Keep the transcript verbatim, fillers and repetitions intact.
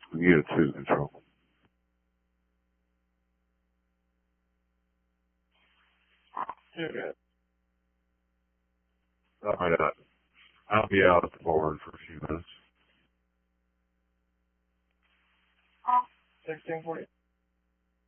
We get a two control. Okay. All right, uh, I'll be out at the barn for a few minutes. Sixteen forty.